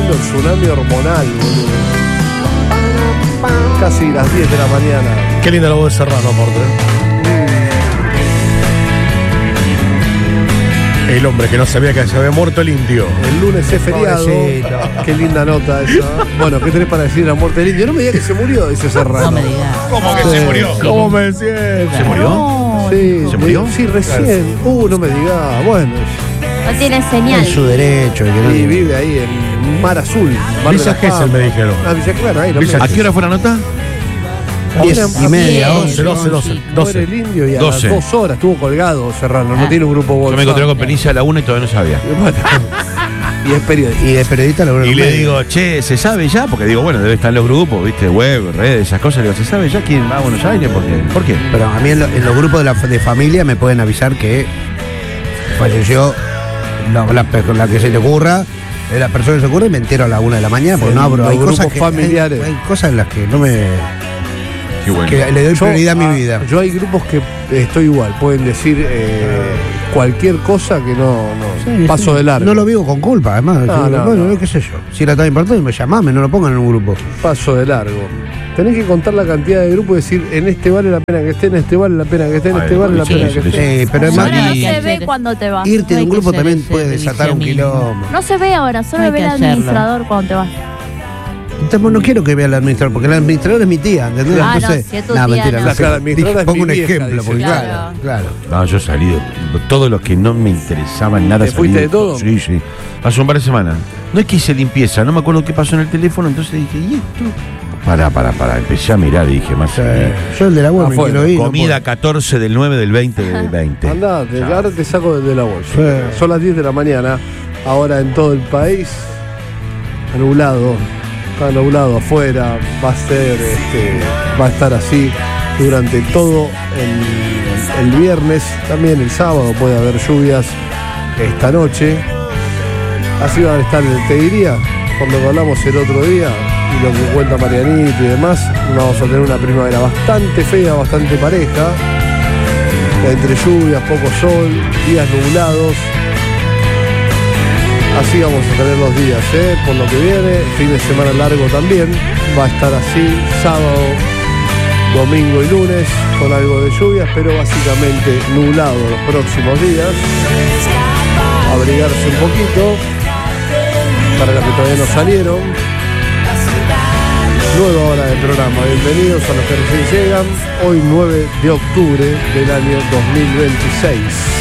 tremendo el tsunami hormonal, boludo. Casi las 10 de la mañana. Qué linda la voz de Serrano, aparte. El hombre que no sabía que se había muerto el indio. El lunes es feriado. Pobrecito. Qué linda nota esa. Bueno, ¿qué tenés para decir la muerte del indio? No me digas que se murió, dice Serrano. No me digas. ¿Cómo que se murió? ¿Cómo me decís? ¿Se murió? Sí, ¿Se murió? Sí, recién. No me digas. Bueno. No tiene señal. Es su derecho. Que no Y vive ahí en Mar Azul. Mar Villa de la Gesell, Fama. me dijeron. Ah, Villa, claro, ahí. Villa ¿A qué hora fue la nota? 10:30, 11, 12. Muere el indio y a 12. las 2 horas estuvo colgado Serrano. No tiene un grupo Yo me WhatsApp. encontré con Penicia a la 1 y todavía no sabía. Bueno, y es periodista. Y de periodista lo Y le digo, che, ¿se sabe ya? Porque digo, bueno, debe estar en los grupos, viste, web, redes, esas cosas. Le digo, ¿se sabe ya quién va a Buenos Aires? ¿Por qué? Pero a mí en los grupos de familia me pueden avisar que falleció la que se le ocurra, la persona que se ocurre, y me entero a la 1 de la mañana, porque no abro. Los Hay cosas grupos familiares. hay cosas en las que no me. Qué bueno. Que le doy prioridad a mi vida. Yo hay grupos que estoy igual. Pueden decir cualquier cosa que no Sí, paso sí. de largo. No lo vivo con culpa, además. No. Qué sé yo. Si era tan importante, me llamame, no lo pongan en un grupo. Paso de largo. Tenés que contar la cantidad de grupos y decir, en este vale la pena que esté, en este vale la pena que esté, en este vale la pena que esté. Pero es más, Ahora no Salí. se ve cuando te vas. irte de hay un que grupo hacer también ese puede desatar un revisionismo. quilombo. No se ve ahora, solo Hay ve que el hacerlo. administrador cuando te vas. Entonces, no quiero que vea al administrador, porque el administrador es mi tía, ¿entendés? Ah, no, Entonces, si es tu no, tía, mentira, no. no sé. Claro, la administradora es Pongo mi un vieja, ejemplo, dice. porque Claro. claro. No, yo salí de todos los que no me interesaban nada. ¿Te fuiste salí de todo? Sí, sí. Pasó un par de semanas. No es que hice limpieza, no me acuerdo qué pasó en el teléfono, entonces dije, ¿y esto? Para. Empecé a mirar y dije, más. Yo el de la web me Afuera. quiero ir. no Comida 14 del 9 del 20 del 20. Andate, Chao. ahora te saco de la bolsa. Sí. Son las 10 de la mañana. Ahora en todo el país, nublado. Está nublado afuera. Va a estar así durante todo el viernes. También el sábado puede haber lluvias esta noche. Así va a estar, te diría, por lo que hablamos el otro día y lo que cuenta Marianito y demás, vamos a tener una primavera bastante fea, bastante pareja, entre lluvias, poco sol, días nublados. Así vamos a tener los días, por lo que viene, fin de semana largo también, va a estar así, sábado, domingo y lunes, con algo de lluvias, pero básicamente nublado los próximos días. Abrigarse un poquito, para los que todavía no salieron. Nueva hora del programa, bienvenidos a los que recién llegan, hoy 9 de octubre del año 2026.